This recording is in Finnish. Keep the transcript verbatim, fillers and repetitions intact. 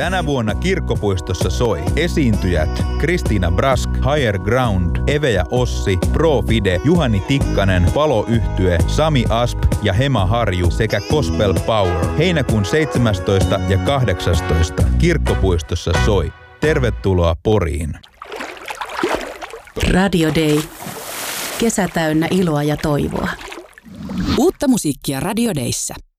Tänä vuonna Kirkkopuistossa soi esiintyjät Kristiina Brask, Higher Ground, Eve ja Ossi, Pro Fide, Juhani Tikkanen, Palo-yhtye, Sami Asp ja Hema Harju sekä Gospel Power. Heinäkuun seitsemästoista ja kahdeksastoista Kirkkopuistossa soi. Tervetuloa Poriin. Radio Day. Kesä täynnä iloa ja toivoa. Uutta musiikkia Radio Dayssä.